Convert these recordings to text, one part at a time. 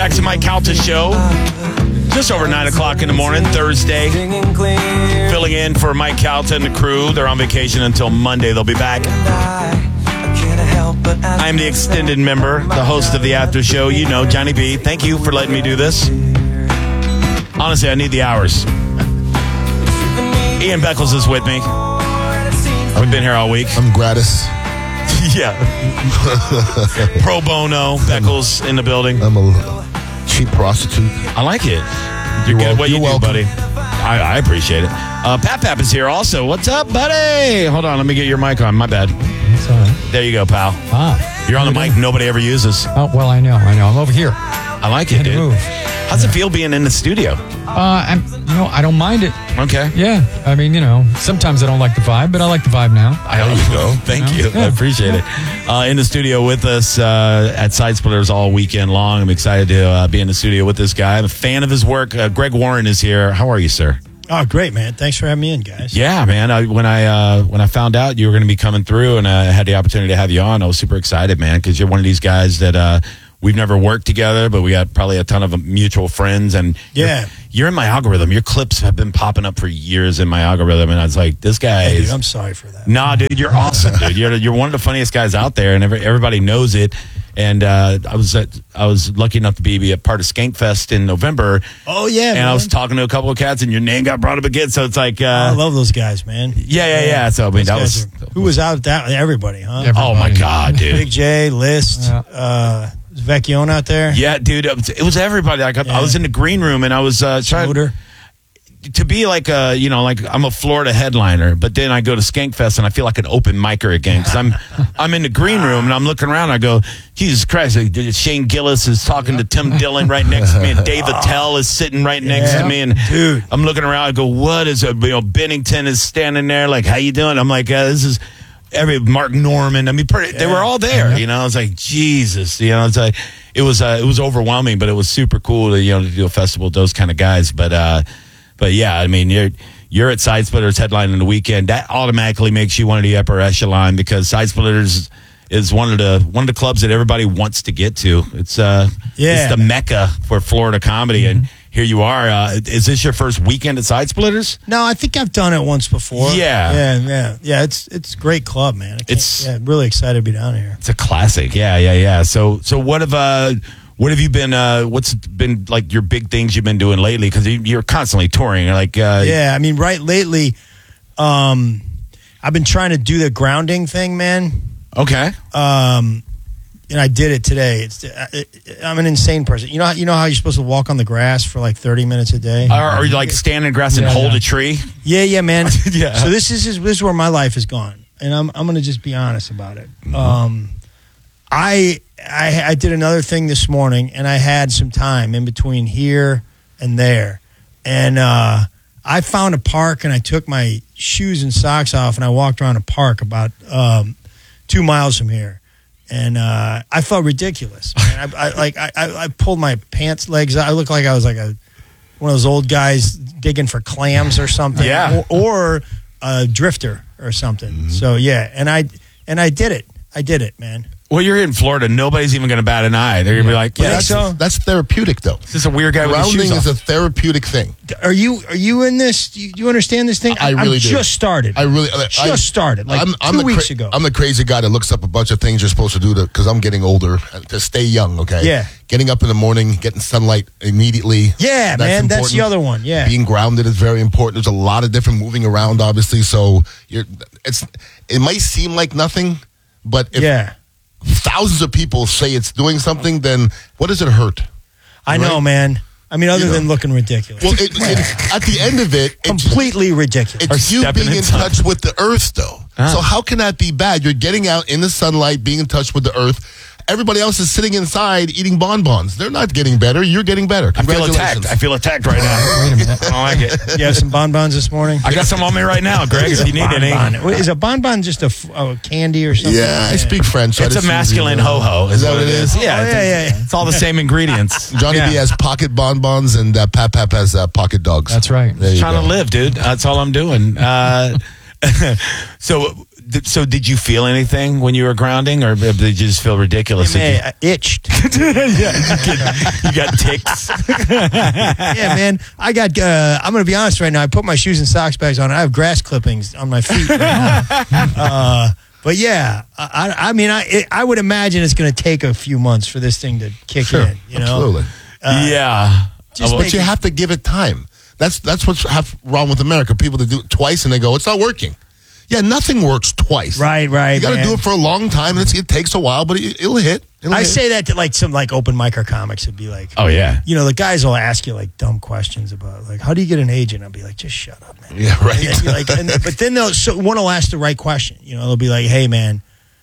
back to Mike Calta Show. Just over 9 o'clock in the morning, Thursday. Filling in for Mike Calta and the crew. They're on vacation until Monday. They'll be back. I'm the extended member, the host of the after show. You know, Johnny B. Thank you for letting me do this. Honestly, I need the hours. Ian Beckles is with me. We've been here all week. I'm gratis. Yeah. Pro bono. Beckles in the building. I'm a cheap prostitute. I like it. You're good at what you do, buddy. I appreciate it. Pap is here also. What's up, buddy? Hold on. Let me get your mic on. My bad. That's all right. There you go, pal. You're on the mic nobody ever uses. Oh, well, I know. I'm over here. I like it, dude. Move. How's it feel being in the studio? I don't mind it. Okay. Yeah. I mean, sometimes I don't like the vibe, but I like the vibe now. There you go. Thank you. Yeah. I appreciate it. In the studio with us at Side Splitters all weekend long. I'm excited to be in the studio with this guy. I'm a fan of his work. Greg Warren is here. How are you, sir? Oh, great, man. Thanks for having me in, guys. Yeah, man. When I found out you were going to be coming through and I had the opportunity to have you on, I was super excited, man, because you're one of these guys that we've never worked together, but we got probably a ton of mutual friends. And yeah, you're in my algorithm. Your clips have been popping up for years in my algorithm, and I was like, this guy is... I'm sorry for that. Nah, dude, you're awesome, dude. You're one of the funniest guys out there, and everybody knows it. And I was lucky enough to be a part of Skankfest in November. Oh yeah, and man. I was talking to a couple of cats, and your name got brought up again. So it's like I love those guys, man. Yeah. So I mean, that was who was out at that? Everybody, huh? Everybody. Oh my God, dude. Big J, List, was Vecchione out there. Yeah, dude. It was everybody. I was in the green room, and I was trying to be like I'm a Florida headliner, but then I go to Skankfest and I feel like an open micer again because I'm in the green room and I'm looking around. And I go, Jesus Christ! Shane Gillis is talking to Tim Dillon right next to me, and Dave Attell is sitting right next to me, and dude, I'm looking around. I go, what is it? Bennington is standing there, like, how you doing? I'm like, this is Mark Norman. I mean, they were all there. I was like, Jesus. It's like it was overwhelming, but it was super cool to to do a festival with those kind of guys. But yeah, I mean, you're at Side Splitters headlining the weekend. That automatically makes you one of the upper echelon because Side Splitters is one of the clubs that everybody wants to get to. It's the mecca for Florida comedy, and here you are. Is this your first weekend at Side Splitters? No, I think I've done it once before. Yeah. It's a great club, man. Really excited to be down here. It's a classic. Yeah. So what have you been? What's been like your big things you've been doing lately? Because you're constantly touring. I mean, right lately, I've been trying to do the grounding thing, man. Okay. And I did it today. I'm an insane person. You know how you're supposed to walk on the grass for like 30 minutes a day? Or you like stand in grass and hold a tree? Yeah, man. Yeah. So this is where my life has gone, and I'm going to just be honest about it. I did another thing this morning, and I had some time in between here and there. And I found a park, and I took my shoes and socks off, and I walked around a park about 2 miles from here. And I felt ridiculous. I pulled my pants legs out. I looked like I was like one of those old guys digging for clams or something. Yeah. Or a drifter or something. Mm-hmm. So, yeah. And I did it. I did it, man. Well, you're in Florida. Nobody's even going to bat an eye. They're going to be like, that's therapeutic, though. This is a weird guy with his shoes Grounding off. is a therapeutic thing. Are you in this? Do you understand this thing? I really do. Just started. Just started, like I'm 2 weeks ago. I'm the crazy guy that looks up a bunch of things you're supposed to do because I'm getting older to stay young, okay? Yeah. Getting up in the morning, getting sunlight immediately. Yeah, man, that's the other one, yeah. Being grounded is very important. There's a lot of different moving around, obviously, so it might seem like nothing, but if thousands of people say it's doing something, then what does it hurt? I know, man. I mean, other than looking ridiculous. Well, at the end of it, completely ridiculous. It's you being in touch with the earth, though. So how can that be bad? You're getting out in the sunlight, being in touch with the earth. Everybody else is sitting inside eating bonbons. They're not getting better. You're getting better. Congratulations. I feel attacked right now. Wait a minute. I don't like it. You have some bonbons this morning? I got some on me right now, Greg, if you need any. Is a bonbon just a candy or something? Yeah, I speak French. So it's a masculine ho-ho. Is that what it is? Yeah. It's all the same ingredients. Johnny B has pocket bonbons and Pap has pocket dogs. That's right. Trying to live, dude. That's all I'm doing. So So did you feel anything when you were grounding, or did you just feel ridiculous? Hey, man, I itched. You got ticks. Yeah, man. I got. I'm going to be honest right now. I put my shoes and socks bags on. I have grass clippings on my feet right now. But yeah, I would imagine it's going to take a few months for this thing to kick in. You know, absolutely. Yeah. But you have to give it time. That's what's wrong with America. People that do it twice and they go, it's not working. Yeah, nothing works twice. Right. You got to do it for a long time. And it takes a while, but it'll hit. I say that to like some like open micer comics would be like, oh yeah, you know, the guys will ask you like dumb questions about like, how do you get an agent? I'll be like, just shut up, man. Yeah, right. But then one will ask the right question. You know, they'll be like, hey, man,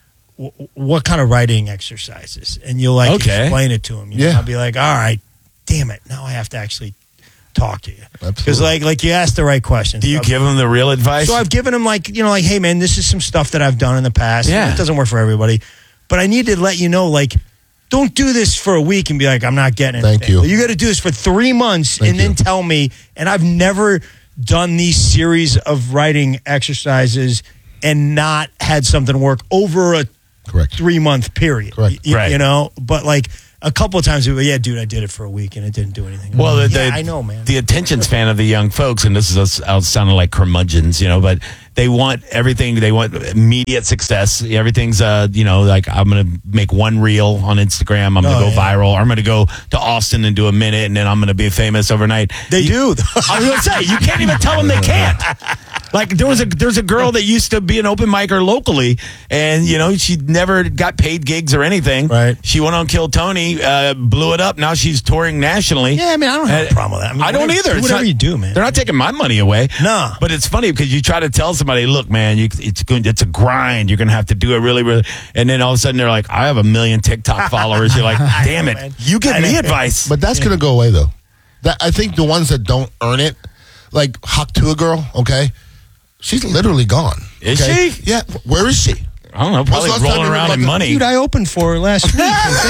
what kind of writing exercises? And you'll like explain it to them. You know? I'll be like, all right, damn it, now I have to actually talk to you because like you asked the right questions. Do you give them the real advice? So I've given them like, you know, like, hey, man, this is some stuff that I've done in the past. Yeah, it doesn't work for everybody. But I need to let you know, like, don't do this for a week and be like, I'm not getting anything. Thank you. You got to do this for 3 months then tell me. And I've never done these series of writing exercises and not had something work over a 3-month period. Correct. You know, but like a couple of times, yeah, dude, I did it for a week and it didn't do anything. Well, I know, man. The attention span of the young folks, and this is us sounding like curmudgeons, you know, but they want everything. They want immediate success. Everything's, you know, like I'm going to make one reel on Instagram. I'm going to go viral. Or I'm going to go to Austin and do a minute, and then I'm going to be famous overnight. They do. I was going to say, you can't even tell them they can't. Like there's a girl that used to be an open micer locally, and you know she never got paid gigs or anything. Right. She went on Kill Tony, blew it up. Now she's touring nationally. Yeah, I mean I don't have a problem with that. I mean, I don't either. Do whatever you do, man. They're not taking my money away. No. But it's funny because you try to tell somebody, look, man, it's a grind. You're going to have to do it really, really. And then all of a sudden they're like, I have 1 million TikTok followers. You're like, damn it. Man. You give me advice. But that's going to go away, though. I think the ones that don't earn it, like Haktua Girl, okay? She's literally gone. Is she? Yeah. Where is she? I don't know. Probably rolling around in money. Dude, I opened for her last week.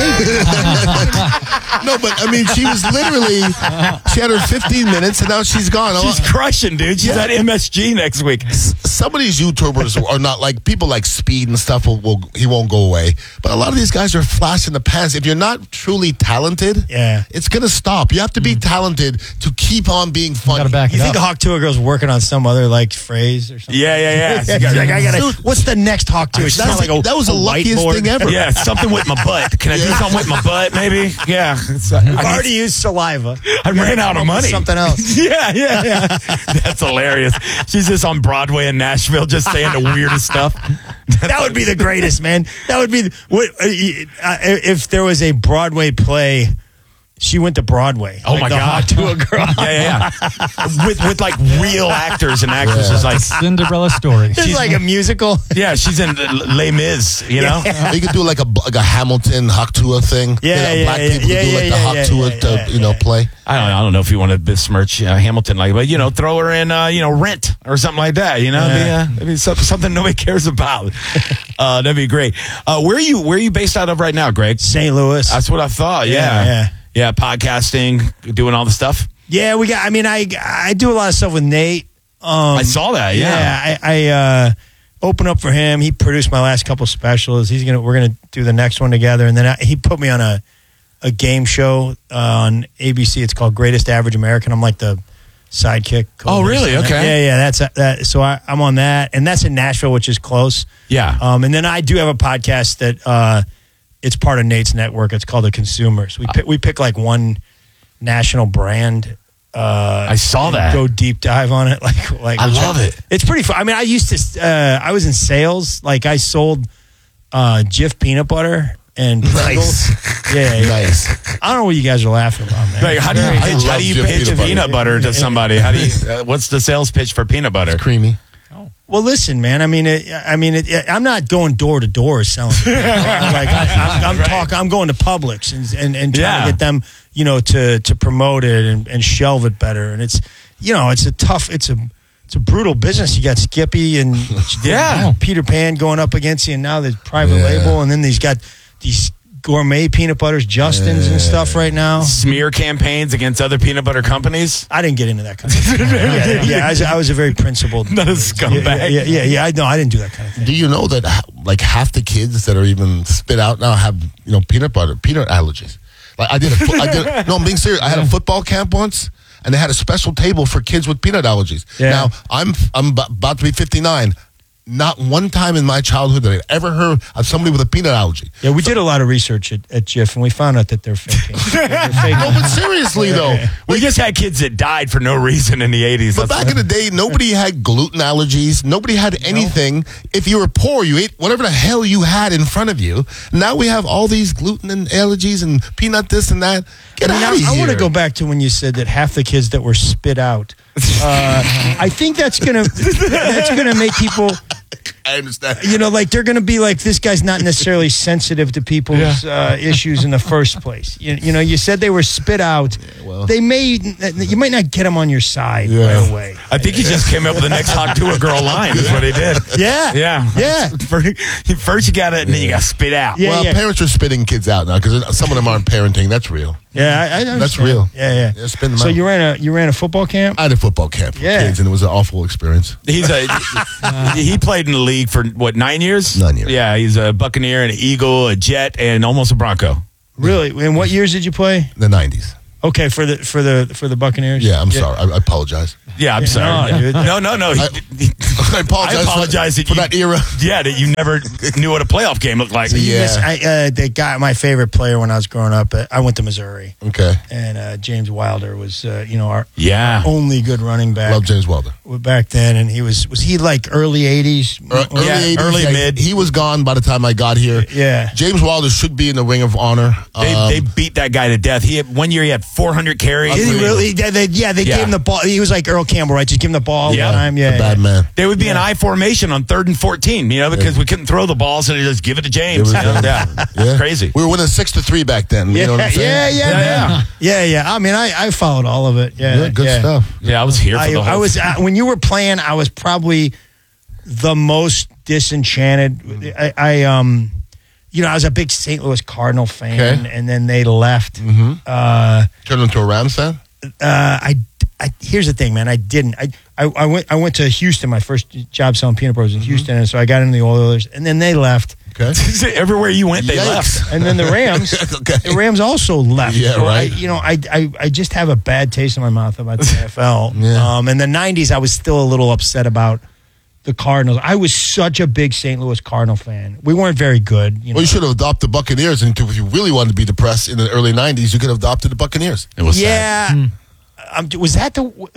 No, but I mean, she was literally, she had her 15 minutes and now she's gone. She's crushing, dude. She's at MSG next week. Some of these YouTubers are not like, people like Speed and stuff, he won't go away. But a lot of these guys are flash in the pans. If you're not truly talented, it's going to stop. You have to be talented to keep on being funny. You think a Hawk Tour girl's working on some other like phrase or something? Yeah. Like, I gotta, what's the next Hawk Tour? That was the luckiest thing ever. Yeah, something with my butt. Can I do something with my butt, maybe? Yeah. I've already used saliva. I ran out of money. Something else. Yeah. That's hilarious. She's just on Broadway in Nashville just saying the weirdest stuff. That would be the greatest, man. That would be, if there was a Broadway play. She went to Broadway. Oh, like my God. To a girl. Yeah. with like real actors and actresses. Like Cinderella story. She's like a musical. Yeah, she's in Les Mis, you know? You could do like a Hamilton Haktua thing. Black people could do like the Haktua play. I don't know if you want to besmirch Hamilton, but throw her in Rent or something like that. It'd be something nobody cares about. That'd be great. Where are you based out of right now, Greg? St. Louis. That's what I thought. Yeah, podcasting, doing all the stuff. Yeah, I do a lot of stuff with Nate. I saw that. Yeah, I open up for him. He produced my last couple specials. We're gonna do the next one together, and then he put me on a game show on ABC. It's called Greatest Average American. I'm like the sidekick. Oh, really? Okay. Yeah. That's that. So I'm on that, and that's in Nashville, which is close. Yeah. And then I do have a podcast that. It's part of Nate's network. It's called The Consumers. We pick like one national brand. I saw that. Go deep dive on it. Like I love it. It's pretty fun. I mean, I used to. I was in sales. Like I sold Jif peanut butter and Pringles. Yeah. Nice. I don't know what you guys are laughing about, man. Like, how do you pitch peanut butter to somebody? How do you? What's the sales pitch for peanut butter? It's creamy. Well, listen, man. I'm not going door to door selling. I'm going to Publix and trying to get them, to promote it and shelve it better. And it's a brutal business. You got Skippy and Peter Pan going up against you, and now there's private label, and then he's got these gourmet peanut butters, Justin's and stuff right now. Smear campaigns against other peanut butter companies. I didn't get into that kind of thing. I was a very principled. Not a scumbag. Yeah. I didn't do that kind of thing. Do you know that like half the kids that are even spit out now have peanut allergies? Like no, I'm being serious. I had a football camp once, and they had a special table for kids with peanut allergies. Yeah. Now I'm about to be 59. Not one time in my childhood that I ever heard of somebody with a peanut allergy. Yeah, we did a lot of research at Jif, and we found out that they're faking. No, but seriously though, We just had kids that died for no reason in the 80s. but back in the day, nobody had gluten allergies. Nobody had anything. If you were poor, you ate whatever the hell you had in front of you. Now we have all these gluten and allergies and peanut this and that. Get out of here. I want to go back to when you said that half the kids that were spit out. I think that's gonna make people. I understand. Like they're gonna be like, this guy's not necessarily sensitive to people's issues in the first place. You said they were spit out. Well. You might not get them on your side right away. I think he just came up with the next hot to a girl line. Is what he did. Yeah. First you got it, and then you got spit out. Yeah. Parents are spitting kids out now because some of them aren't parenting. That's real. Yeah, I understand. That's real. Yeah. Yeah, spin them So out. you ran a football camp? I had a football camp for kids, and it was an awful experience. He played in the league for what, 9 years? 9 years. Yeah, he's a Buccaneer, an Eagle, a Jet, and almost a Bronco. Really? And what years did you play? The 90s. Okay, for the Buccaneers. Yeah, I'm sorry. I apologize. Yeah, I'm sorry. No, dude. No. I apologize that for that era. Yeah, that you never knew what a playoff game looked like. Yeah. The guy, my favorite player when I was growing up, I went to Missouri. Okay. And James Wilder was, our Yeah. only good running back. Love James Wilder. Back then, and was he like early 80s? Early 80s. early mid. He was gone by the time I got here. Yeah. James Wilder should be in the Ring of Honor. They beat that guy to death. One year he had 400 carries. Did he really? They gave him the ball. He was like Earl Campbell, right? Just give him the ball all the time. Yeah. Bad man. They would be in I formation on 3rd and 14, because we couldn't throw the balls and just give it to James. Yeah. Crazy. We were winning 6-3 back then. You know what I'm saying? Yeah. I mean, I followed all of it. Yeah. Good stuff. Yeah, I was here for the whole I was when you were playing. I was probably the most disenchanted. I was a big St. Louis Cardinal fan, and then they left. Turned into a Rams fan? Here's the thing, man. I didn't. I went to Houston. My first job selling peanut butter was in Houston, and so I got into the Oilers, and then they left. Okay. Everywhere you went, they Yikes. left. And then the Rams, the Rams also left. Yeah, so right. I just have a bad taste in my mouth about the NFL. Yeah. In the 90s, I was still a little upset about the Cardinals. I was such a big St. Louis Cardinal fan. We weren't very good. Well, you should have adopted the Buccaneers, and if you really wanted to be depressed in the early 90s, you could have adopted the Buccaneers. It was sad. Was that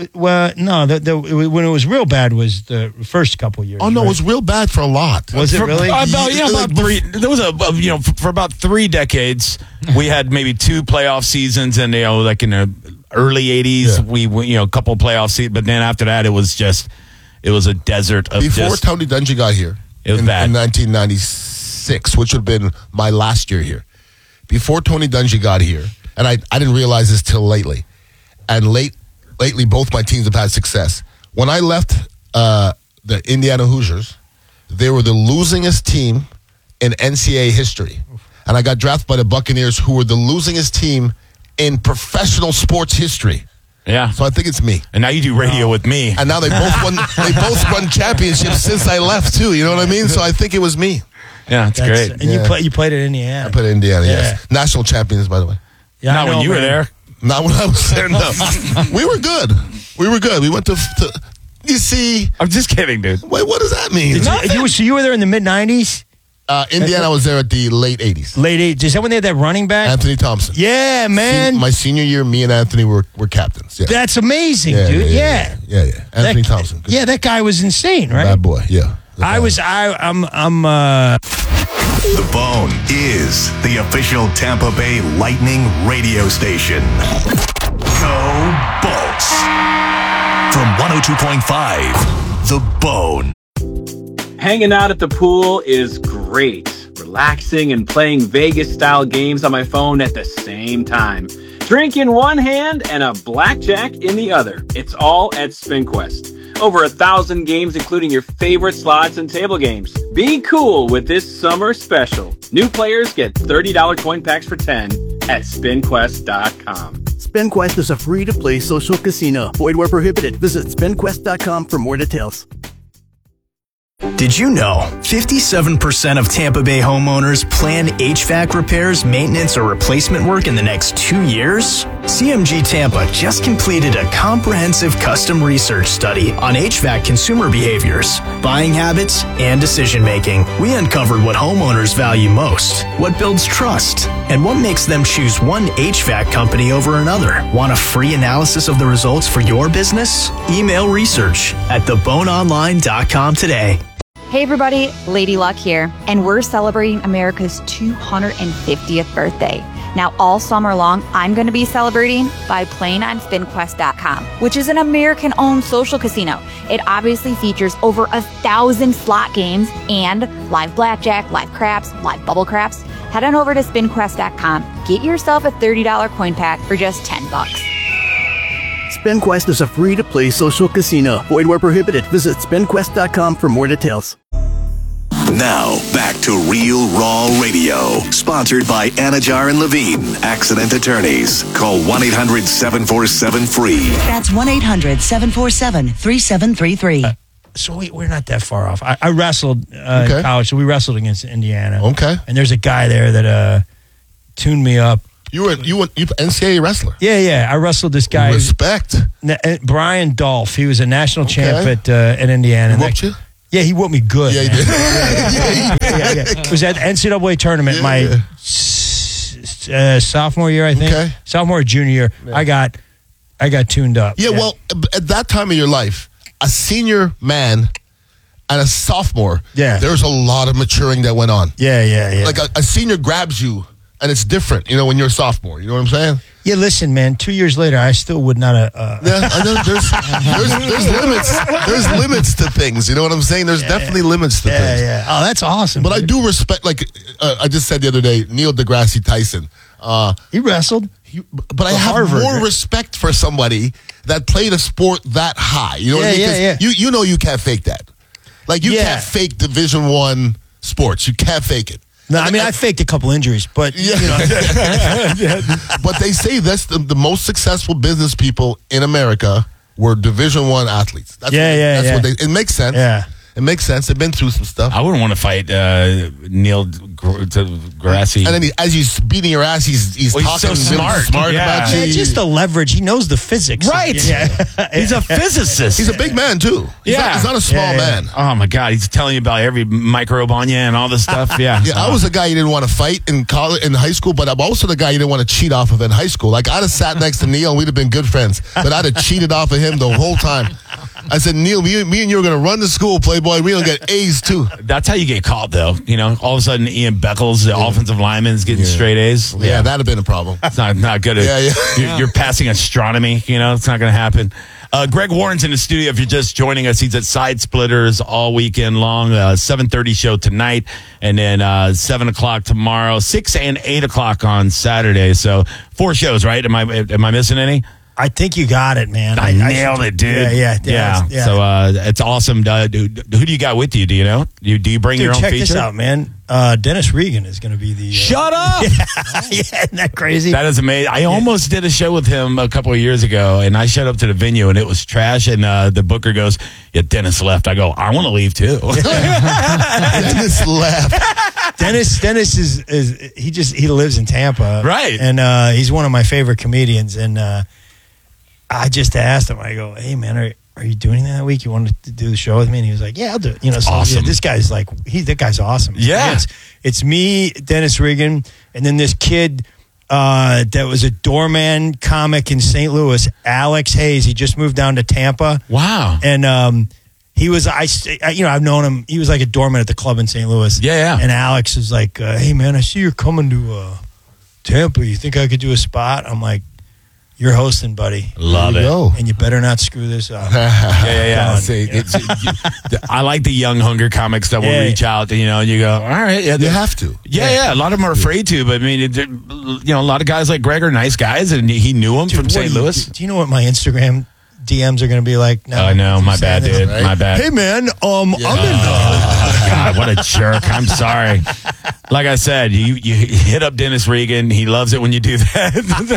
when it was real bad was the first couple years. Oh, no, right? it was real bad for a lot. Was it really? About 3. There was for about 3 decades, we had maybe 2 playoff seasons, and like in the early 80s, we a couple playoff seasons, but then after that, it was a desert of Before Tony Dungy got here, it was bad. In 1996, which would have been my last year here. Before Tony Dungy got here, and I didn't realize this till lately, and lately both my teams have had success. When I left the Indiana Hoosiers, they were the losingest team in NCAA history. And I got drafted by the Buccaneers, who were the losingest team in professional sports history. Yeah. So I think it's me. And now you do radio with me. And now they both won. They both won championships since I left too. You know what I mean? So I think it was me. Yeah, it's great. And you played at Indiana. I played at Indiana. Yes, national champions, by the way. Yeah, Not when you were there. Not when I was there. No, we were good. We went to. You see, I'm just kidding, dude. wait, what does that mean? So you were there in the mid 90s. Indiana was there at the late 80s. Late 80s. Is that when they had that running back? Anthony Thompson. Yeah, man. My senior year, me and Anthony were captains. Yeah. That's amazing, dude. Yeah. Anthony Thompson. Good. Yeah, that guy was insane, right? Bad boy. Yeah. The Bone is the official Tampa Bay Lightning radio station. Go Bolts. From 102.5, The Bone. Hanging out at the pool is great. Relaxing and playing Vegas-style games on my phone at the same time. Drink in one hand and a blackjack in the other. It's all at SpinQuest. Over 1,000 games, including your favorite slots and table games. Be cool with this summer special. New players get $30 coin packs for 10 at SpinQuest.com. SpinQuest is a free-to-play social casino. Void where prohibited. Visit SpinQuest.com for more details. Did you know 57% of Tampa Bay homeowners plan HVAC repairs, maintenance, or replacement work in the next 2 years? CMG Tampa just completed a comprehensive custom research study on HVAC consumer behaviors, buying habits, and decision-making. We uncovered what homeowners value most, what builds trust, and what makes them choose one HVAC company over another. Want a free analysis of the results for your business? Email research at theboneonline.com today. Hey everybody, Lady Luck here, and we're celebrating America's 250th birthday. Now all summer long, I'm going to be celebrating by playing on SpinQuest.com, which is an American-owned social casino. It obviously features over 1,000 slot games and live blackjack, live craps, live bubble craps. Head on over to SpinQuest.com, get yourself a $30 coin pack for just $10. SpinQuest is a free-to-play social casino. Void where prohibited. Visit SpinQuest.com for more details. Now, back to Real Raw Radio. Sponsored by Anajar and Levine, accident attorneys. Call 1-800-747-FREE. That's 1-800-747-3733. So we're not that far off. I wrestled in college, so we wrestled against Indiana. Okay. And there's a guy there that tuned me up. You were NCAA wrestler. Yeah. I wrestled this guy. Respect. Brian Dolph. He was a national champ at Indiana. He whooped you? Yeah, he whooped me good. Yeah, he did. Yeah. It was at the NCAA tournament my sophomore year, I think. Okay. Sophomore or junior year. Yeah. I got tuned up. Yeah, well, at that time of your life, a senior man and a sophomore, there's a lot of maturing that went on. Yeah. Like a senior grabs you, and it's different, when you're a sophomore. You know what I'm saying? Yeah, listen, man. 2 years later, I still would not. Yeah, I know. There's limits. There's limits to things. You know what I'm saying? There's definitely limits to things. Yeah. Oh, that's awesome. But dude. I do respect. Like I just said the other day, Neil deGrasse Tyson. He wrestled. But I have more respect for somebody that played a sport that high. You know what I mean? Yeah. You know you can't fake that. Like you can't fake Division I sports. You can't fake it. No, I mean, I faked a couple injuries, but, But they say that's the most successful business people in America were Division I athletes. That's what it makes sense. Yeah. It makes sense. They've been through some stuff. I wouldn't want to fight Neil deGrasse. And then as he's beating your ass, he's talking so smart about you. Yeah, just the leverage. He knows the physics. Right. Yeah. He's a physicist. He's a big man, too. He's not a small man. Oh, my God. He's telling you about every microbe on you and all this stuff. Yeah. I was a guy you didn't want to fight in high school, but I'm also the guy you didn't want to cheat off of in high school. Like, I'd have sat next to Neil and we'd have been good friends, but I'd have cheated off of him the whole time. I said, Neil, me and you are going to run the school, Playboy. We're going to get A's, too. That's how you get caught, though. All of a sudden, Ian Beckles, the offensive lineman, is getting straight A's. Yeah, that'd have been a problem. It's not good. You're passing astronomy. It's not going to happen. Greg Warren's in the studio. If you're just joining us, he's at Side Splitters all weekend long. 7:30 show tonight, and then 7 o'clock tomorrow, 6 and 8 o'clock on Saturday. So 4 shows, right? Am I missing any? I think you got it, man. I nailed it, dude. Yeah. So it's awesome. Dude, who do you got with you? Do you know? Do you bring your own check feature? This out, man. Dennis Regan is going to be the... Shut up! Isn't that crazy? That is amazing. I almost did a show with him a couple of years ago, and I showed up to the venue, and it was trash, and the booker goes, Dennis left. I go, I want to leave, too. Dennis left. Dennis is he lives in Tampa. Right. And he's one of my favorite comedians, and I just asked him, I go, hey, man, are you doing that week? You wanted to do the show with me? And he was like, yeah, I'll do it. So awesome. This guy's like, that guy's awesome. Yeah. It's me, Dennis Regan, and then this kid that was a doorman comic in St. Louis, Alex Hayes. He just moved down to Tampa. Wow. And he was, I've known him. He was like a doorman at the club in St. Louis. Yeah. And Alex is like, hey, man, I see you're coming to Tampa. You think I could do a spot? I'm like, you're hosting, buddy. Love it. And you better not screw this up. Yeah. I like the young hunger comics that will reach out, and you go, all right. Yeah, you have to. Yeah. A lot of them are afraid to, but I mean, a lot of guys like Greg are nice guys, and he knew him from St. Louis. Do you know what my Instagram DMs are going to be like, no. I know. My bad, dude. Right? My bad. Hey, man, I'm in. God, what a jerk. I'm sorry. Like I said, you hit up Dennis Regan. He loves it when you do that.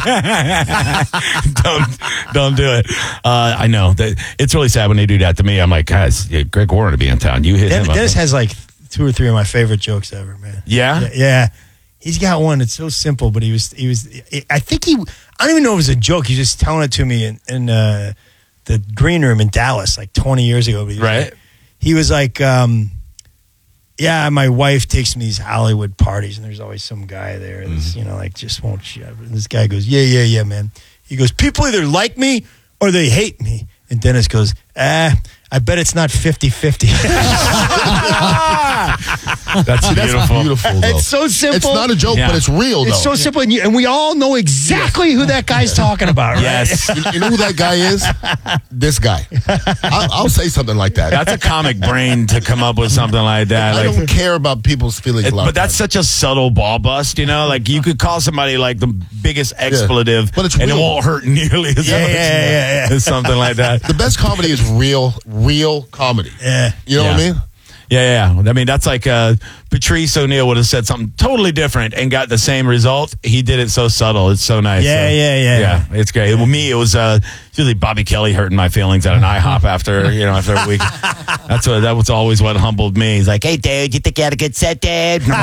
don't do it. I know that it's really sad when they do that to me. I'm like, guys, Greg Warren to be in town. You hit him up. Dennis has like 2 or 3 of my favorite jokes ever, man. Yeah? Yeah. He's got one. It's so simple, but I think I don't even know if it was a joke. He was just telling it to me in the green room in Dallas like 20 years ago. Right. He was like, yeah, my wife takes me to these Hollywood parties, and there's always some guy there that's, like, just won't shut up. And this guy goes, yeah, man. He goes, people either like me or they hate me. And Dennis goes, I bet it's not 50-50. That's beautiful. Beautiful, though. It's so simple. It's not a joke, but it's real, though. It's so simple, and we all know exactly who that guy's talking about, right? Yes. You know who that guy is? This guy. I'll say something like that. That's a comic brain to come up with something like that. I don't care about people's feelings. But that's such a subtle ball bust, Like you could call somebody like the biggest expletive, but it's and real. It won't hurt nearly as much. Yeah. Something like that. The best comedy is real comedy. Yeah. You know what I mean? Yeah. I mean, that's like Patrice O'Neal would have said something totally different and got the same result. He did it so subtle. It's so nice. Yeah. It's great. Well, me, it was really Bobby Kelly hurting my feelings at an IHOP after a week. That was always what humbled me. He's like, hey, dude, you think you had a good set, dude? And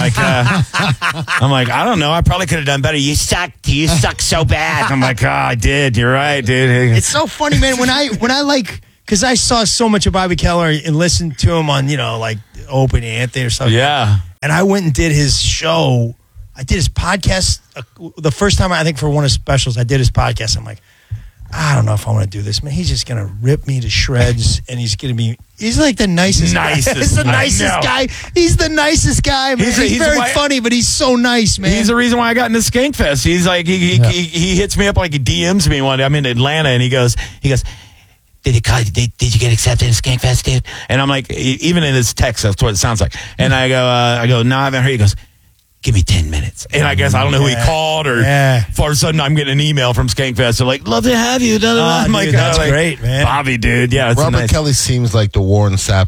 I'm like, I don't know. I probably could have done better. You sucked. You suck so bad. I'm like, I did. You're right, dude. It's so funny, man. When I because I saw so much of Bobby Keller and listened to him on, like Open Anthony or something. Yeah. And I went and did his show. I did his podcast the first time, I think, for one of his specials. I did his podcast. I'm like, I don't know if I want to do this, man. He's just going to rip me to shreds, and he's like the nicest guy. He's the nicest guy. He's the nicest guy, man. He's very funny, but he's so nice, man. He's the reason why I got into Skankfest. He's like, he hits me up like he DMs me one day. I'm in Atlanta, and he goes, did you get accepted in Skankfest, dude? And I'm like, even in his text, that's what it sounds like. And I go, no, I haven't heard. He goes, give me 10 minutes. And I guess I don't know who he called, or all of a sudden I'm getting an email from Skankfest. They're like, love to have you. I'm like, that's great, man. Bobby, dude. Yeah, it's Robert nice. Kelly seems like the Warren Sapp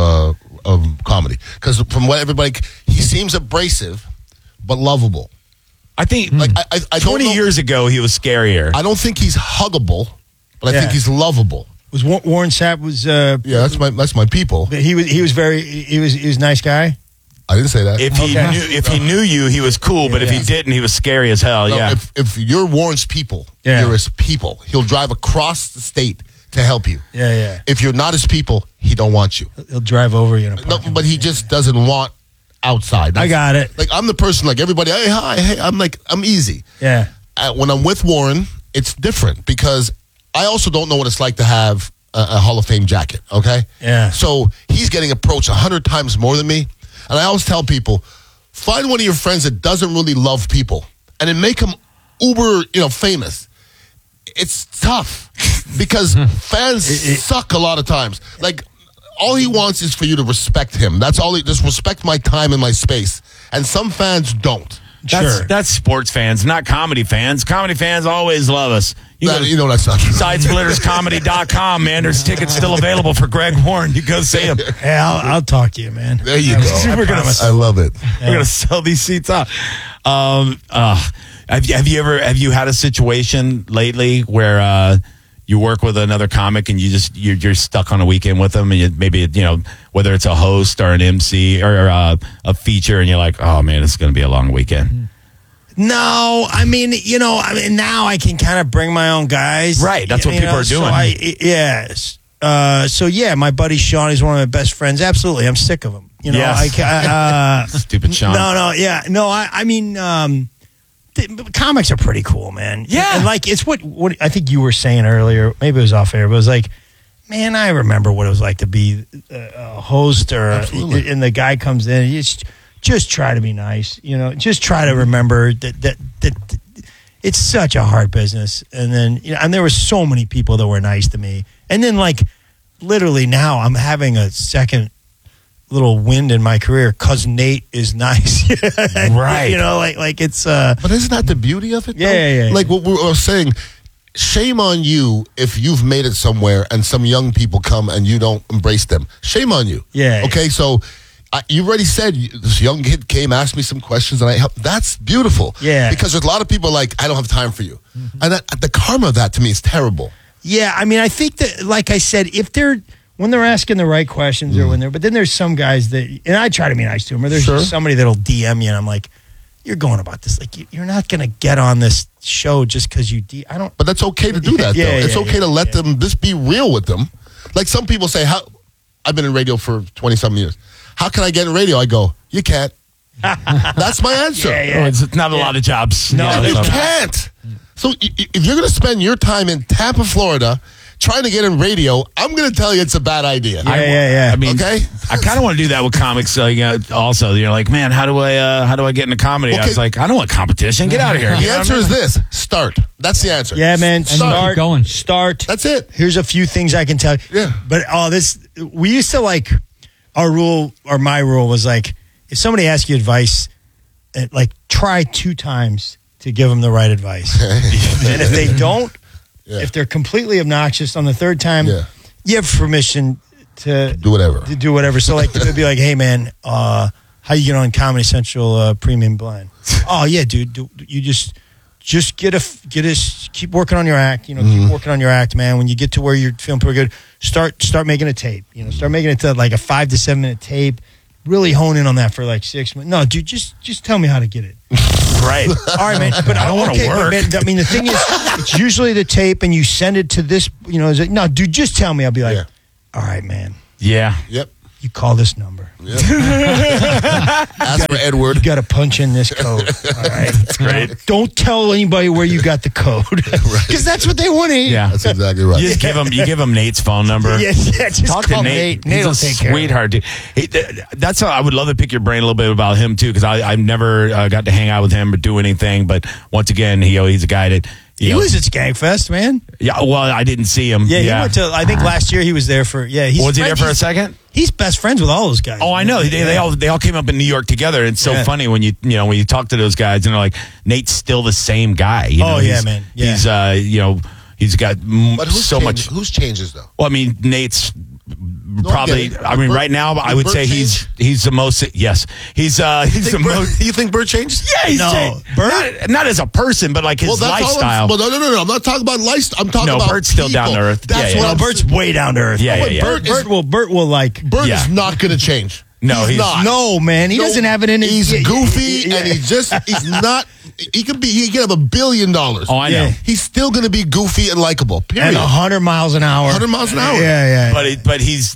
of comedy, because from what everybody, he seems abrasive but lovable. I think I 20 years ago he was scarier. I don't think he's huggable, but I think he's lovable. Was Warren Sapp was that's my people. He was a nice guy. I didn't say that. If he knew you, he was cool. But if he didn't, he was scary as hell. No, if you're Warren's people, you're his people. He'll drive across the state to help you. Yeah. If you're not his people, he don't want you. He'll drive over you. But he just doesn't want outside. I got it. Like, I'm the person, like everybody, hey, hi, hey. I'm easy. Yeah. When I'm with Warren, it's different, because I also don't know what it's like to have a Hall of Fame jacket, okay? Yeah. So he's getting approached 100 times more than me. And I always tell people, find one of your friends that doesn't really love people and then make them uber, famous. It's tough because fans suck a lot of times. Like, all he wants is for you to respect him. That's all. Just respect my time and my space. And some fans don't. That's sports fans, not comedy fans. Comedy fans always love us. That's not true. Sidesplitters.comedy.com, man. There's tickets still available for Greg Warren. You go see him. Hey, I'll talk to you, man. There you go. I love it. We're gonna sell these seats out. Have you had a situation lately where you work with another comic and you're stuck on a weekend with them, and maybe whether it's a host or an MC or a feature, and you're like, oh man, it's going to be a long weekend. No, I mean, now I can kind of bring my own guys. Right, that's what people are doing. My buddy Sean is one of my best friends. Absolutely, I'm sick of him. Stupid Sean. I mean, comics are pretty cool, man. Yeah, and like it's what I think you were saying earlier. Maybe it was off air, but it was like, man, I remember what it was like to be a host, and the guy comes in. Just try to be nice, Just try to remember that it's such a hard business. And then, and there were so many people that were nice to me. And then, like, literally now, I'm having a second little wind in my career because Nate is nice, right? Like it's. But isn't that the beauty of it? Yeah. Like what we were saying, shame on you if you've made it somewhere and some young people come and you don't embrace them. Shame on you. Yeah. Okay, so you already said this young kid came, asked me some questions, and I helped. That's beautiful. Yeah. Because there's a lot of people like, I don't have time for you. And the karma of that to me is terrible. Yeah, I mean, I think that, like I said, when they're asking the right questions or but then there's some guys that, and I try to be nice to them, or there's just somebody that'll DM you, and I'm like, you're going about this. Like, you're not going to get on this show just because you I don't. But that's okay to do that, though. It's okay to let them, just be real with them. Like some people say, I've been in radio for 20-something years. How can I get in radio? I go, you can't. That's my answer. Oh, it's not a lot of jobs. No, you can't. So if you're going to spend your time in Tampa, Florida, trying to get in radio, I'm going to tell you it's a bad idea. I mean, okay? I kind of want to do that with comics. Also, you're like, man, how do I get into comedy? Okay. I was like, I don't want competition. Get out of here. The answer is this: start. That's the answer. Yeah, man. Start. Going. Start. That's it. Here's a few things I can tell you. Yeah. But we used to like, our rule, or my rule was like, if somebody asks you advice, like try 2 times to give them the right advice. And if they don't, if they're completely obnoxious on the 3rd time, you have permission to do whatever. So like, it'd be like, hey man, how you get on Comedy Central Premium Blend? Oh yeah, dude, you just keep working on your act. Keep working on your act, man. When you get to where you're feeling pretty good, start making a tape. Start making it to like a 5 to 7 minute tape. Really hone in on that for like 6 months. No, dude, just tell me how to get it. Right. All right, man. But I don't want to work. Man, I mean, the thing is, it's usually the tape, and you send it to this. Is it, no, dude, just tell me. I'll be like, all right, man. Yeah. Yep. You call this number. Yep. Ask for Edward. You got to punch in this code. All right. That's great. Don't tell anybody where you got the code, because that's what they want to hear. Yeah, that's exactly right. You just give them Nate's phone number. Yeah, just talk call to Nate. Nate will He's a take care of it. sweetheart, dude. That's how I would love to pick your brain a little bit about him too, because I've never got to hang out with him or do anything. But once again, he's a guy that. He was at Skankfest, man. Yeah, well, I didn't see him. Yeah, he went to. I think last year he was there for. Yeah, was he there for a second? He's best friends with all those guys. Oh, I know. They all came up in New York together. It's so funny when you talk to those guys and they're like, Nate's still the same guy. Man. Yeah. He's got much. Whose changes though? Well, I mean, Nate's. Probably. I mean, right now, I would say he's the most. Yes, he's the most. You think Bert changed? Yeah, he's changed. Bert, not as a person, but like his lifestyle. No. I'm not talking about lifestyle. I'm talking about Bert's still people. down to earth. That's what Bert's way down to earth. Yeah. Bert will like. Bert is not going to change. No, he's not. No, man, he doesn't have it in his. He's goofy, and he's not. He can have $1 billion. Oh, I know. He's still going to be goofy and likable. Period. And 100 miles an hour. 100 miles an hour. Yeah. But he's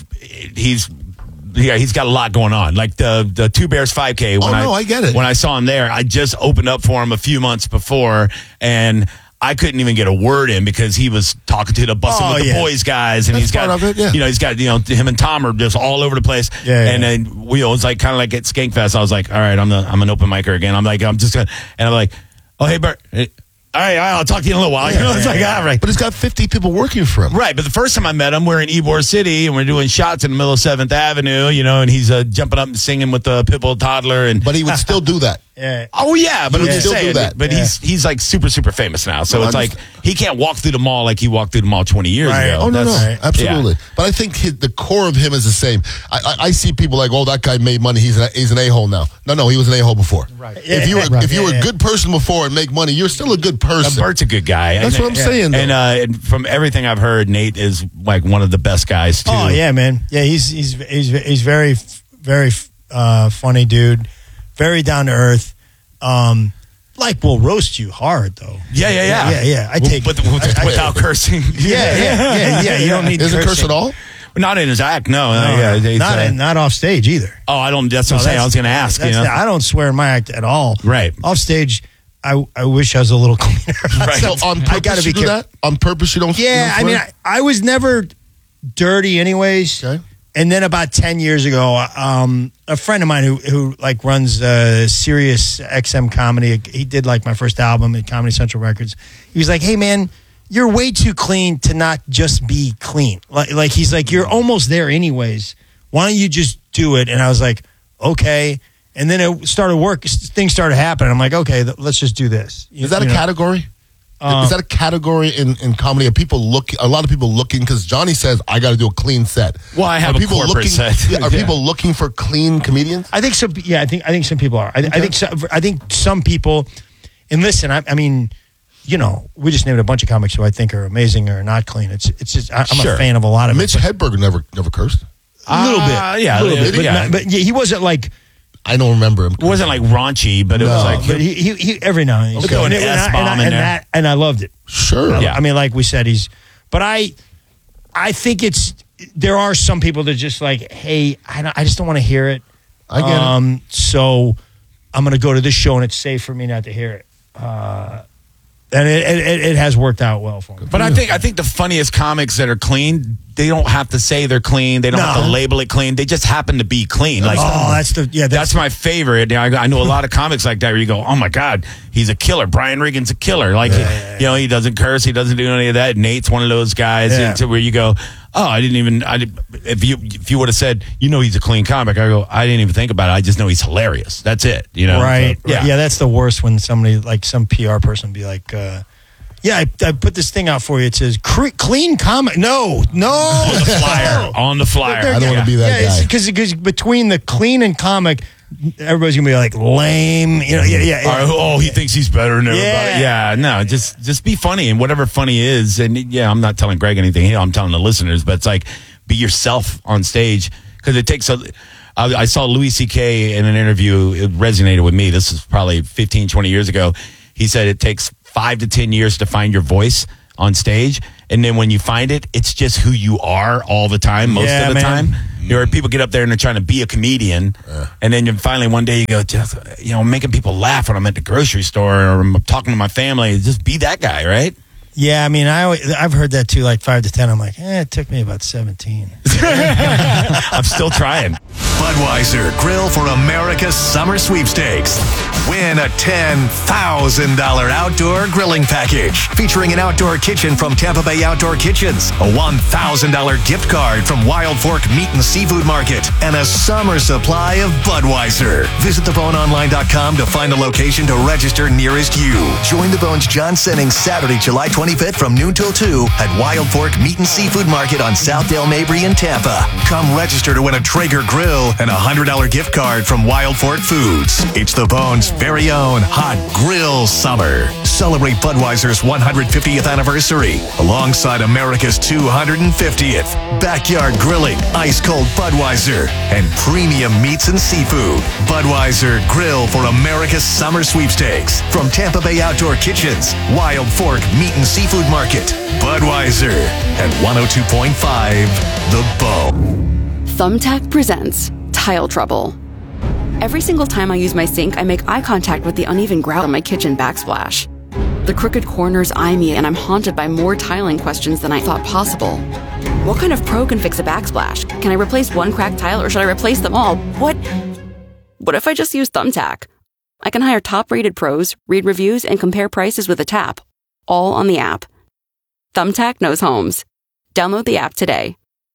got a lot going on. Like the Two Bears 5K. I get it. When I saw him there, I just opened up for him a few months before, and I couldn't even get a word in because he was talking to the Bussin' with the Boys guys, and he's got him and Tom are just all over the place. And then it was like kind of like at Skankfest. I was like, all right, I'm an open micer again. I'm just gonna, and I'm like, oh hey Bert. All right, I'll talk to you in a little while. It's like, all right. But he's got 50 people working for him. Right, but the first time I met him, we're in Ybor City, and we're doing shots in the middle of 7th Avenue, and he's jumping up and singing with the Pitbull toddler. But he would still do that. Yeah. Oh, yeah, but he would still do that. But he's like super, super famous now. So it's like he can't walk through the mall like he walked through the mall 20 years ago. Oh, no. Absolutely. Yeah. But I think the core of him is the same. I see people like, oh, that guy made money. He's an a-hole now. No, he was an a-hole before. Right. If you were a good person before and make money, you're still a good person. Bert's a good guy. That's what I'm saying. And from everything I've heard, Nate is like one of the best guys too. Oh yeah, man. Yeah, he's very, very funny dude. Very down to earth. Will roast you hard though. Yeah. I take without cursing. Yeah. You don't need. Doesn't curse at all. Not in his act, no. Not off stage either. Oh, I don't. That's what I'm saying. I was going to ask. I don't swear in my act at all. Right. Off stage, I wish I was a little cleaner. Right. So on purpose you do that? On purpose you don't? Yeah, you don't swear? I mean, I was never dirty, anyways. Okay. And then about 10 years ago, a friend of mine who like runs Sirius XM Comedy, he did like my first album at Comedy Central Records. He was like, "Hey man, you're way too clean to not just be clean." Like he's like, "You're almost there anyways. Why don't you just do it?" And I was like, "Okay." And then it started work. Things started happening. I'm like, "Okay, let's just do this." Is that a category? Is that a category in comedy? Are a lot of people looking, because Johnny says, I got to do a clean set. Well, I have a corporate set. Are people looking for clean comedians? I think so. Yeah, I think some people are. I think some people, and listen, I mean, you know, we just named a bunch of comics who I think are amazing or not clean. It's just I'm a fan of a lot of Mitch Hedberg never cursed. A little bit. Yeah, a little bit. But he wasn't like. I don't remember him. It wasn't like raunchy, but it was like. But he every now and then. Okay. And I loved it. Sure. Yeah. I mean, like we said, but I think there are some people that just like, hey, I just don't want to hear it. I get it. So I'm going to go to this show and it's safe for me not to hear it. And it has worked out well for me. But I think the funniest comics that are clean, they don't have to say they're clean. They don't have to label it clean. They just happen to be clean. Like, that's my favorite. I know a lot of comics like that where you go, oh my God, he's a killer. Brian Regan's a killer. Like, you know, he doesn't curse. He doesn't do any of that. Nate's one of those guys where you go, oh, if you would have said, you know, he's a clean comic, I go, I didn't even think about it. I just know he's hilarious. That's it. You know? Right. So, yeah, that's the worst when somebody, like some PR person be like, I put this thing out for you. It says clean comic. No. On the flyer. I don't want to be that guy. Because between the clean and comic, everybody's gonna be like lame. You know, he thinks he's better than everybody. Yeah, no, just be funny, and whatever funny is. And I'm not telling Greg anything here. I'm telling the listeners, but it's like be yourself on stage, because it takes I saw Louis C.K. in an interview. It resonated with me. This is probably 15, 20 years ago. He said it takes 5 to 10 years to find your voice on stage, and then when you find it, it's just who you are all the time, most of the time. You know, people get up there and they're trying to be a comedian, and then finally one day you go, just, you know, making people laugh when I'm at the grocery store or I'm talking to my family. Just be that guy, right? Yeah, I mean, I've heard that too, like 5 to 10. I'm like, it took me about 17. I'm still trying. Budweiser Grill for America's Summer Sweepstakes. Win a $10,000 outdoor grilling package featuring an outdoor kitchen from Tampa Bay Outdoor Kitchens, a $1,000 gift card from Wild Fork Meat and Seafood Market, and a summer supply of Budweiser. Visit theboneonline.com to find a location to register nearest you. Join the Bones John Sennings Saturday, July 25th from noon till 2 at Wild Fork Meat and Seafood Market on Southdale Mabry in Tampa. Come register to win a Traeger grill and a $100 gift card from Wild Fork Foods. It's the Bones' very own hot grill summer. Celebrate Budweiser's 150th anniversary alongside America's 250th. Backyard grilling, ice-cold Budweiser, and premium meats and seafood. Budweiser Grill for America's Summer Sweepstakes from Tampa Bay Outdoor Kitchens, Wild Fork Meat and Seafood Market. Budweiser at 102.5 The Bone. Thumbtack presents Tile Trouble. Every single time I use my sink, I make eye contact with the uneven grout on my kitchen backsplash. The crooked corners eye me, and I'm haunted by more tiling questions than I thought possible. What kind of pro can fix a backsplash? Can I replace one cracked tile, or should I replace them all? What if I just use Thumbtack? I can hire top-rated pros, read reviews, and compare prices with a tap, all on the app. Thumbtack knows homes. Download the app today.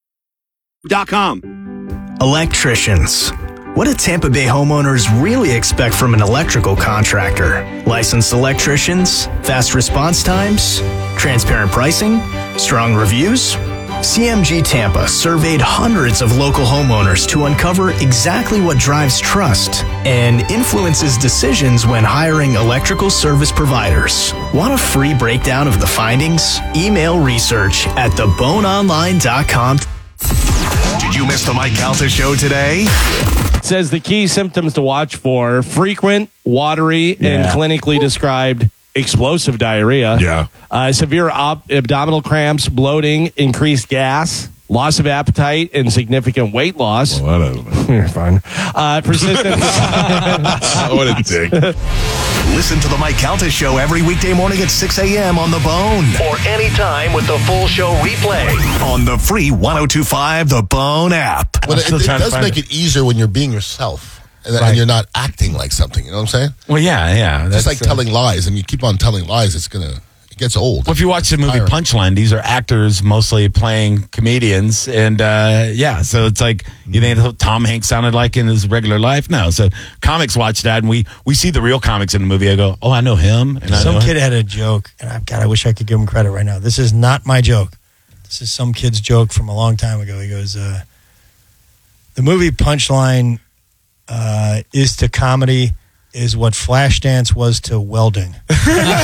.com. Electricians. What do Tampa Bay homeowners really expect from an electrical contractor? Licensed electricians? Fast response times? Transparent pricing? Strong reviews? CMG Tampa surveyed hundreds of local homeowners to uncover exactly what drives trust and influences decisions when hiring electrical service providers. Want a free breakdown of the findings? Email research at theboneonline.com. Did you miss the Mike Calta show today? It says the key symptoms to watch for: frequent, watery, and clinically described explosive diarrhea. Severe abdominal cramps, bloating, increased gas, loss of appetite, and significant weight loss. You're fine. Persistent. What a dick. Listen to the Mike Calta show every weekday morning at 6 a.m. on The Bone. Or anytime with the full show replay on the free 102.5 The Bone app. Well, it does make it easier when you're being yourself. And you're not acting like something. You know what I'm saying? Well, yeah. Just like telling lies. And you keep on telling lies, it's going to It gets old. Well, if you watch the movie Tiring. Punchline, these are actors mostly playing comedians. And so it's like, you think that's what Tom Hanks sounded like in his regular life? No. So comics watch that, and we see the real comics in the movie. I go, oh, I know him. And some kid had a joke, and I wish I could give him credit right now. This is not my joke. This is some kid's joke from a long time ago. He goes, the movie Punchline is to comedy is what Flashdance was to welding. All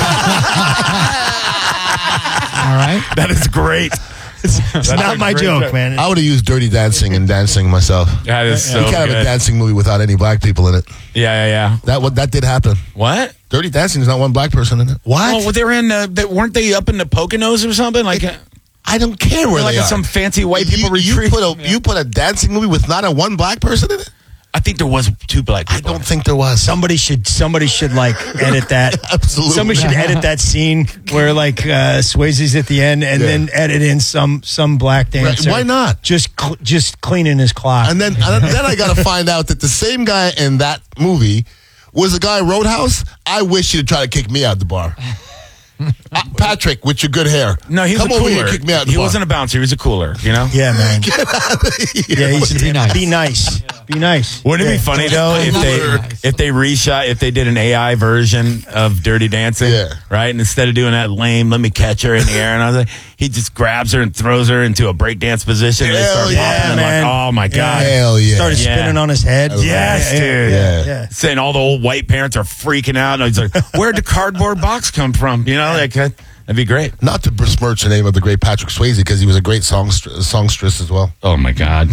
right. That is great. It's not my joke, man. I would have used Dirty Dancing and Dancing myself. That is so You can't have a good. dancing movie without any black people in it. Yeah. That did happen. What? Dirty Dancing is not one black person in it. What? Oh, well, they were in. Weren't they up in the Poconos or something? Like, I don't care where like they are. some fancy white people retreat. You put a dancing movie with not a one black person in it? I think there was 2 black people. I don't think there was. Somebody should like edit that. Absolutely. Somebody should edit that scene where like Swayze's at the end, and then edit in some black dancer. Why not? Just cleaning his clock. And then I got to find out that the same guy in that movie was the guy in Roadhouse. I wish you'd try to kick me out the bar. Patrick, with your good hair. No, he was Come a over cooler. here and kick me out the He bar. wasn't a bouncer. He was a cooler, you know? Yeah, man. Get out of here. Yeah, he should be nice. Be nice. Wouldn't it be funny though if they reshot, if they did an AI version of Dirty Dancing, right? And instead of doing that lame, let me catch her in the air, and I was like, he just grabs her and throws her into a breakdance position. And they start popping, and man. like, oh my god, Hell yeah. Started spinning on his head. Yes, dude. Yeah. Saying all the old white parents are freaking out, and he's like, where'd the cardboard box come from? You know, like that'd be great. Not to besmirch the name of the great Patrick Swayze, because he was a great songstress as well. Oh my god.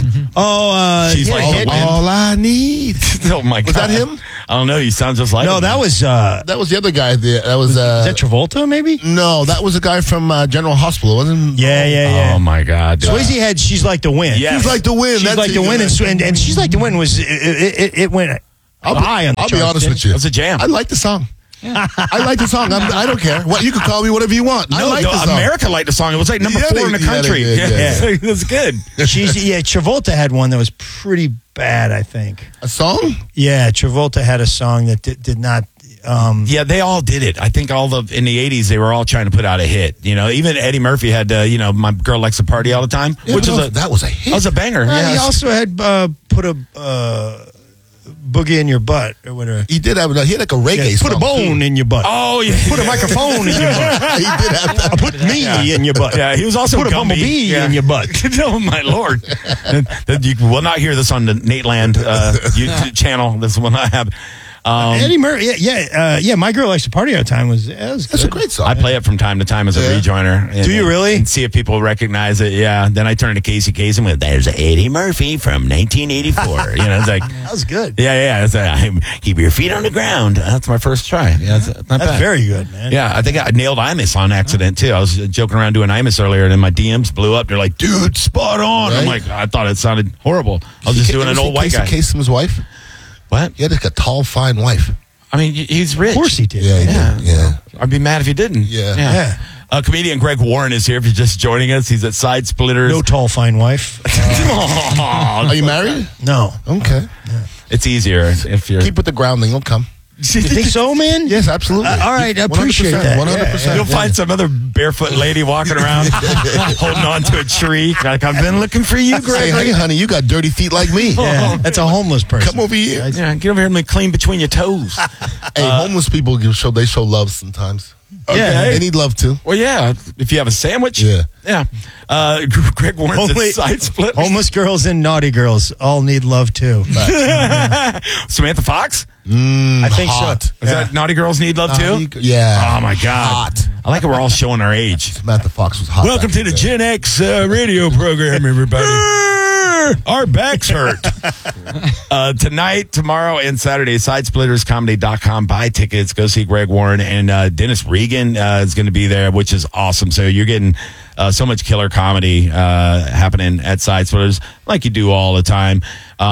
Oh, She's like the wind. All I need. Oh my god. Was that him? I don't know. You sound just like him. No, that was That was the other guy. That was is that Travolta, maybe? no, that was the guy from General Hospital, wasn't? Yeah. Oh my god. Swayze had She's Like the Wind. Yes. She's Like the Wind. She's That's Like it, the Wind, and She's Like the Wind was it went high on the I'll be charts, honest didn't with you. It was a jam. I like the song. I like the song. I don't care. What you can call me whatever you want. I like the song. America liked the song. It was like number 4 in the they country. did, yeah. It was good. Travolta had one that was pretty bad, I think. A song? Yeah, Travolta had a song that did not. Yeah, they all did it. I think in the 80s, they were all trying to put out a hit. You know, even Eddie Murphy had, My Girl Likes to Party All the Time, Yeah, which that was a hit. That was a banger. He also had put a boogie in your butt or whatever. He did have. He had like a reggae song. Put a bone in your butt. Oh, yeah. Put a microphone in your butt. He did have that. Put me in your butt. Yeah, he was also Put a Gumby. bumblebee in your butt. Oh, my Lord. You will not hear this on the Nate Land YouTube channel. This one I have. Eddie Murphy, yeah. My Girl Likes to Party All the Time That's a great song. I play it from time to time as a rejoiner. Do you really? And see if people recognize it. Yeah. Then I turn to Casey Kasem with, there's Eddie Murphy from 1984. It's like. That was good. Yeah. It's keep your feet on the ground. That's my first try. Yeah, that's not bad. very good, man. Yeah, I think I nailed Imus on accident, too. I was joking around doing Imus earlier, and then my DMs blew up. They're like, dude, spot on. Right? I'm like, I thought it sounded horrible. I was just doing an old white guy. Kasem's wife? What? He had like a tall, fine wife. I mean, he's rich. Of course he did. Yeah, he did. Yeah. I'd be mad if he didn't. Yeah. Comedian Greg Warren is here. If you're just joining us, he's at Side Splitters. No tall, fine wife. Are you married? No. Okay. It's easier if you're. Keep with the grounding. He'll come. You think so, man? Yes, absolutely. All right, I appreciate 100%, that. 100%. You'll find some other barefoot lady walking around holding on to a tree. Like, I've been looking for you, Say, Greg. hey, honey, you got dirty feet like me. Yeah, that's a homeless person. Come over here. Yeah, get over here and let me clean between your toes. Hey, homeless people show love sometimes. Yeah, They need love too. Well, yeah. If you have a sandwich. Yeah. Greg Warren's at Side Split. Homeless girls and naughty girls all need love too. Samantha Fox? I think hot. so. Is that Naughty Girls Need Love too? Yeah. Oh, my God. Hot. I like it. We're all showing our age. Samantha Fox was hot. Welcome back to the in Gen X radio program, everybody. Our backs hurt. Tonight, tomorrow, and Saturday, sidesplitterscomedy.com. Buy tickets. Go see Greg Warren. And Dennis Regan is going to be there, which is awesome. So you're getting so much killer comedy happening at Side Splitters like you do all the time.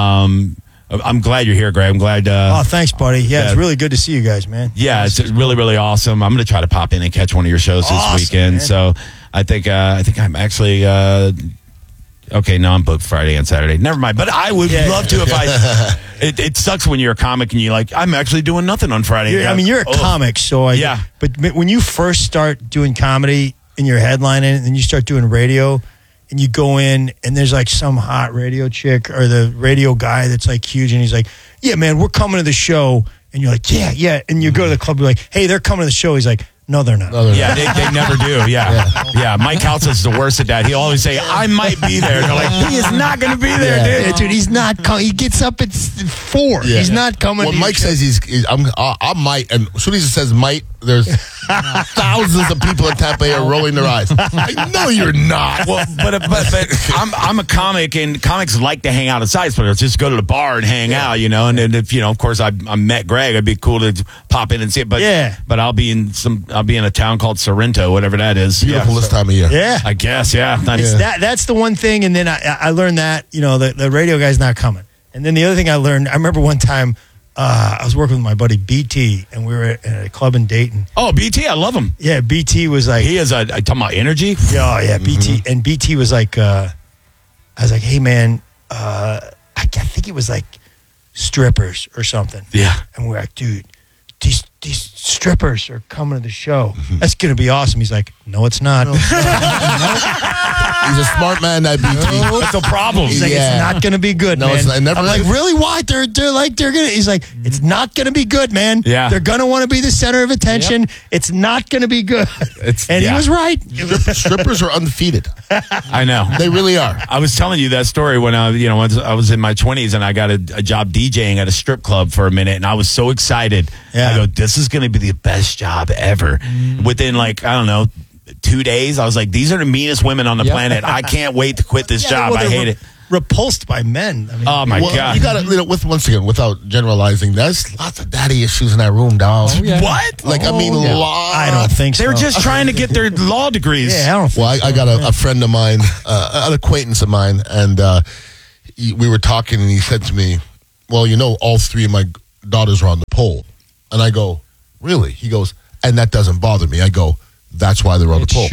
I'm glad you're here, Greg. I'm glad. Oh, thanks, buddy. Yeah, it's really good to see you guys, man. Yeah, it's really, really awesome. I'm going to try to pop in and catch one of your shows this weekend. Man. So I think I'm actually Okay, no, I'm booked Friday and Saturday. Never mind. But I would love to if I. It sucks when you're a comic and you're like, I'm actually doing nothing on Friday. I mean, you're a comic, so But when you first start doing comedy and you're headlining, and then you start doing radio, and you go in and there's like some hot radio chick or the radio guy that's like huge, and he's like, "Yeah, man, we're coming to the show," and you're like, "Yeah," and you go to the club, you're like, "Hey, they're coming to the show." He's like, "No, they're not." Yeah, they never do. Yeah. Mike Calta is the worst at that. He'll always say, "I might be there." And they're like, "He is not going to be there, dude." Yeah, dude, he's not coming. He gets up at 4. Yeah. He's not coming. When Mike says I might, and as soon as he says might, there's thousands of people in Tampa Bay are rolling their eyes. I know you're not. Well, but I'm a comic, and comics like to hang out at Side Splitters. Just go to the bar and hang out, you know. And then if of course, I met Greg, it'd be cool to pop in and see it. But I'll be in a town called Sorrento, whatever that is. Beautiful this time of year. Yeah, I guess. Yeah, that's the one thing. And then I learned that the radio guy's not coming. And then the other thing I learned, I remember one time I was working with my buddy BT, and we were at a club in Dayton. Oh, BT, I love him. Yeah, BT was like, he is talking about energy. Yeah, BT, and BT was like, I was like, hey man, I think it was like strippers or something. Yeah, and we're like, dude, these strippers are coming to the show. That's gonna be awesome. He's like, no, it's not. He's a smart man, that BT. That's a problem. He's like, it's not going to be good, man. I'm like, really? Why? They're going to... He's like, it's not going to be good, man. Yeah. They're going to want to be the center of attention. Yep. It's not going to be good. And he was right. Strippers are undefeated. I know. They really are. I was telling you that story when I was in my 20s and I got a job DJing at a strip club for a minute, and I was so excited. Yeah. I go, this is going to be the best job ever. Within like, I don't know, 2 days, I was like, these are the meanest women on the planet. I can't wait to quit this job. I hate it. Repulsed by men. I mean, oh my God. You got to, once again, without generalizing, there's lots of daddy issues in that room, dog. Oh, yeah. What? Lots. I don't think so. They're just trying to get their law degrees. Yeah, I don't think I got a friend of mine, an acquaintance of mine, and we were talking, and he said to me, well, all 3 of my daughters are on the pole. And I go, really? He goes, and that doesn't bother me. I go, that's why they're on the pole.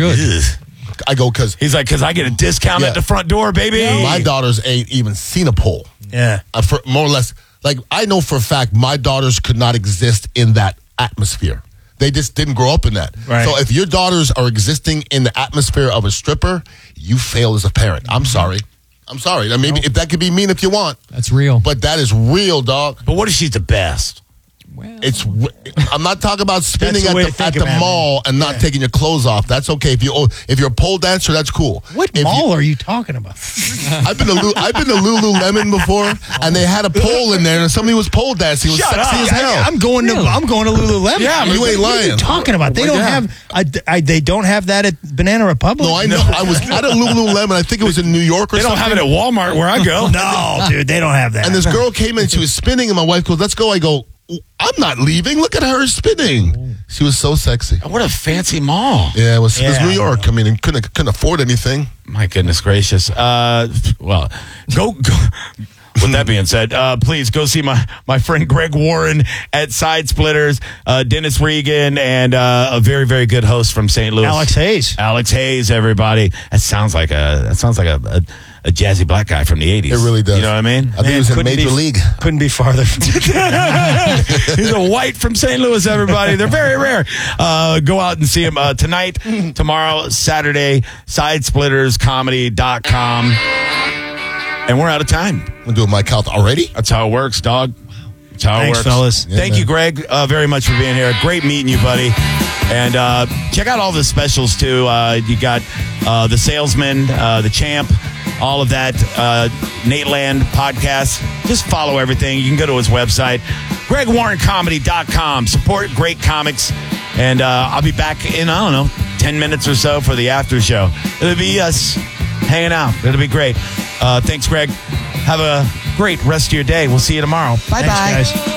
I go, because I get a discount at the front door, baby. My daughters ain't even seen a pole. Yeah. For more or less, like, I know for a fact my daughters could not exist in that atmosphere. They just didn't grow up in that. Right. So if your daughters are existing in the atmosphere of a stripper, you fail as a parent. I'm sorry. I mean, if that could be mean if you want. That's real. But that is real, dog. But what if she's the best? Well, I'm not talking about spinning at the mall and not taking your clothes off. That's okay. If you're a pole dancer, that's cool. What mall are you talking about? I've been to Lululemon before, and they had a pole in there, and somebody was pole dancing. It was sexy as hell. I'm going to Lululemon. Yeah, you ain't lying. What are you talking about? They don't have. They don't have that at Banana Republic. No, I know. I was at a Lululemon. I think it was in New York or something. They don't have it at Walmart where I go. No, dude, they don't have that. And this girl came in. She was spinning, and my wife goes, "Let's go." I go, I'm not leaving. Look at her spinning. She was so sexy. What a fancy mall. Yeah, it was New York. I mean, and couldn't afford anything. My goodness gracious. Well, go. With that being said, please go see my friend Greg Warren at Side Splitters, Dennis Regan, and a very, very good host from St. Louis, Alex Hayes. Everybody. That sounds like a jazzy black guy from the 80s. It really does. You know what I mean? I think he was in Major League. Couldn't be farther from He's a white from St. Louis, everybody. They're very rare. Go out and see him tonight, tomorrow, Saturday, sidesplitterscomedy.com. And we're out of time. We're doing Mike Calta already? That's how it works, dog. That's how it works. Fellas. Yeah, Thank you, Greg, very much for being here. Great meeting you, buddy. And check out all the specials, too. You got The Salesman, The Champ, all of that. Nate Land podcast. Just follow everything. You can go to his website, GregWarrenComedy.com. Support great comics. And I'll be back in, 10 minutes or so for the after show. It'll be us hanging out. It'll be great. Thanks, Greg. Have a great rest of your day. We'll see you tomorrow. Bye-bye. Thanks, guys.